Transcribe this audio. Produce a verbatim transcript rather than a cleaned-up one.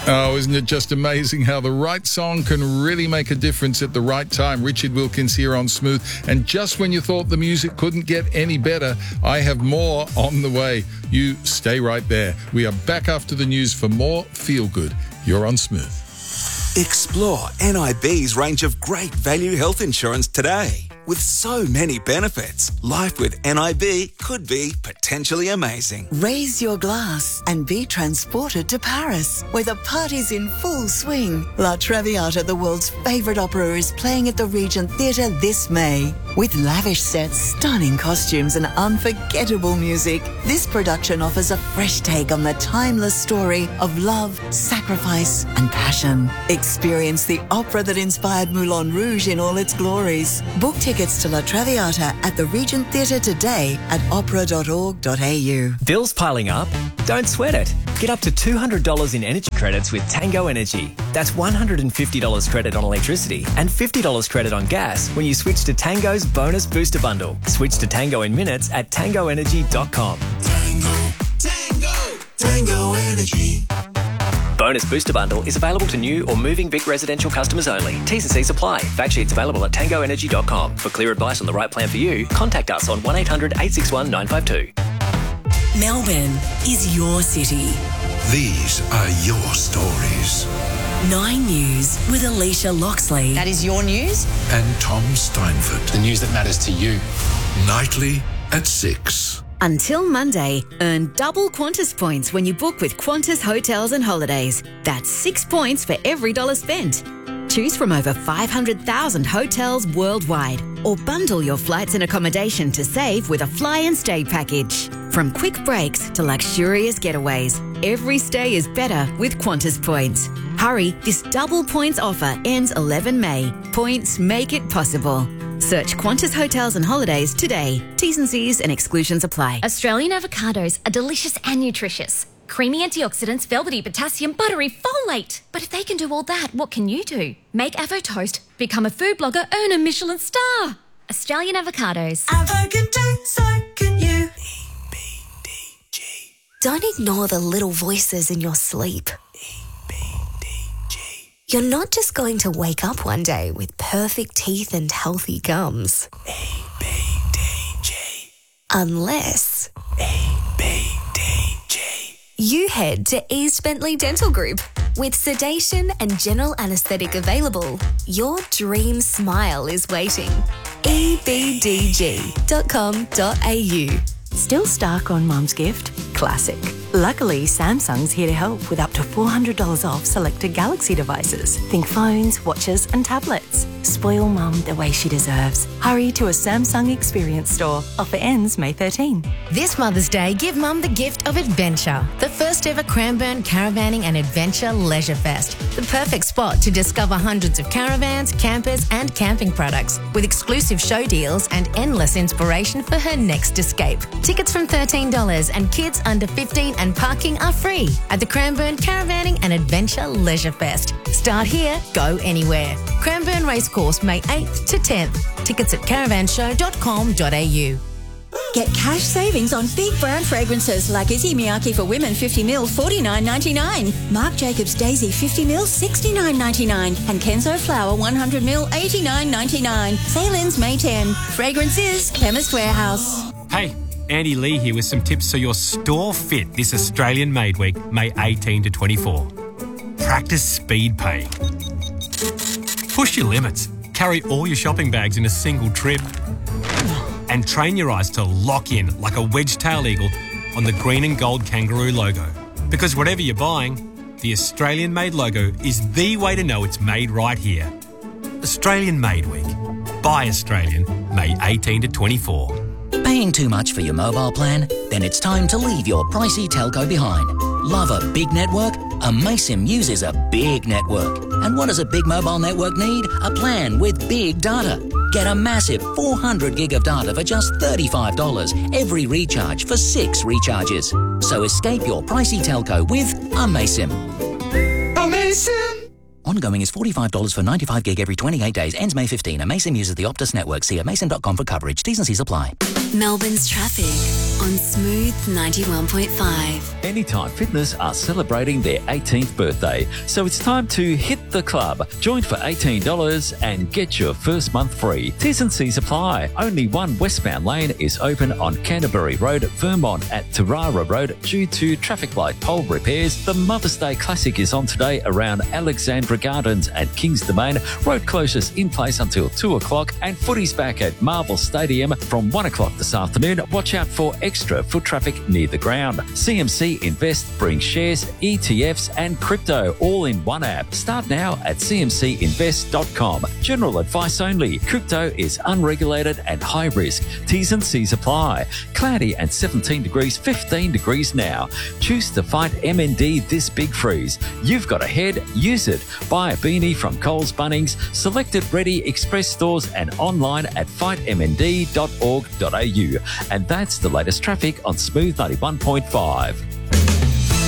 Oh, isn't it just amazing how the right song can really make a difference at the right time? Richard Wilkins here on Smooth. And just when you thought the music couldn't get any better, I have more on the way. You stay right there. We are back after the news for more Feel Good. You're on Smooth. Explore N I B's range of great value health insurance today. With so many benefits, life with N I B could be potentially amazing. Raise your glass and be transported to Paris, where the party's in full swing. La Traviata, the world's favourite opera, is playing at the Regent Theatre this May. With lavish sets, stunning costumes and unforgettable music, this production offers a fresh take on the timeless story of love, sacrifice and passion. Experience the opera that inspired Moulin Rouge in all its glories. Book tickets to La Traviata at the Regent Theatre today at opera dot org dot a u. Bills piling up? Don't sweat it. Get up to two hundred dollars in energy credits with Tango Energy. That's one hundred fifty dollars credit on electricity and fifty dollars credit on gas when you switch to Tango's Bonus Booster Bundle. Switch to Tango in minutes at tango energy dot com. Tango, Tango, Tango Energy. Bonus Booster Bundle is available to new or moving Vic residential customers only. T's and C's apply. Fact sheets available at tango energy dot com. For clear advice on the right plan for you, contact us on one eight hundred eight six one nine five two. Melbourne is your city. These are your stories. Nine News with Alicia Loxley. That is your news? And Tom Steinford. The news that matters to you. Nightly at six. Until Monday, earn double Qantas points when you book with Qantas Hotels and Holidays. That's six points for every dollar spent. Choose from over five hundred thousand hotels worldwide, or bundle your flights and accommodation to save with a fly and stay package. From quick breaks to luxurious getaways, every stay is better with Qantas points. Hurry, this double points offer ends eleven May. Points make it possible. Search Qantas Hotels and Holidays today. T's and C's and exclusions apply. Australian avocados are delicious and nutritious. Creamy antioxidants, velvety potassium, buttery folate. But if they can do all that, what can you do? Make Avo Toast, become a food blogger, earn a Michelin star. Australian avocados. Avo can do, so can you. E B D G. Don't ignore the little voices in your sleep. E B D G. You're not just going to wake up one day with perfect teeth and healthy gums. E B D G. Unless... E B D G. You head to East Bentley Dental Group. With sedation and general anaesthetic available, your dream smile is waiting. e b d g dot com dot a u. Still stuck on Mum's gift? Classic. Luckily, Samsung's here to help with up to four hundred dollars off selected Galaxy devices. Think phones, watches and tablets. Spoil Mum the way she deserves. Hurry to a Samsung Experience store. Offer ends May thirteenth. This Mother's Day, give Mum the gift of adventure. The first ever Cranbourne Caravanning and Adventure Leisure Fest. The perfect spot to discover hundreds of caravans, campers and camping products with exclusive show deals and endless inspiration for her next escape. Tickets from thirteen dollars and kids under fifteen and parking are free at the Cranbourne Caravanning and Adventure Leisure Fest. Start here, go anywhere. Cranbourne Racecourse, May eighth to tenth. Tickets at caravan show dot com dot a u. Get cash savings on big brand fragrances like Issey Miyake for women fifty mil, forty-nine ninety-nine. Marc Jacobs Daisy fifty mil, sixty-nine ninety-nine. And Kenzo Flower one hundred mil, eighty-nine ninety-nine. Sale ends May tenth. Fragrances, Chemist Warehouse. Hey, Andy Lee here with some tips so you're store fit this Australian Made Week, May eighteenth to twenty-fourth. Practice speed paying. Push your limits. Carry all your shopping bags in a single trip. And train your eyes to lock in like a wedge-tailed eagle on the green and gold kangaroo logo. Because whatever you're buying, the Australian Made logo is the way to know it's made right here. Australian Made Week. Buy Australian, May eighteenth to twenty-fourth. Paying too much for your mobile plan? Then it's time to leave your pricey telco behind. Love a big network? Amaysim uses a big network. And what does a big mobile network need? A plan with big data. Get a massive four hundred gig of data for just thirty-five dollars every recharge for six recharges. So escape your pricey telco with Amaysim. Amaysim! Ongoing is forty-five dollars for ninety-five gig every twenty-eight days. Ends May fifteenth. Amaysim uses the Optus network. See amaysim dot com for coverage. T's and C's apply. Melbourne's traffic on Smooth ninety-one point five. Anytime Fitness are celebrating their eighteenth birthday, so it's time to hit the club. Join for eighteen dollars and get your first month free. T's and C's apply. Only one westbound lane is open on Canterbury Road, Vermont at Tarara Road due to traffic light pole repairs. The Mother's Day Classic is on today around Alexandra Gardens and Kings Domain. Road closures in place until two o'clock and footy's back at Marvel Stadium from one o'clock this afternoon. Watch out for extra foot traffic near the ground. C M C Invest brings shares, E T Fs and crypto all in one app. Start now at c m c invest dot com. General advice only. Crypto is unregulated and high risk. T's and C's apply. Cloudy and seventeen degrees, fifteen degrees now. Choose to fight M N D this big freeze. You've got a head, use it. Buy a beanie from Coles Bunnings, selected Ready Express stores and online at fight m n d dot org dot a u. And that's the latest traffic on Smooth ninety-one point five.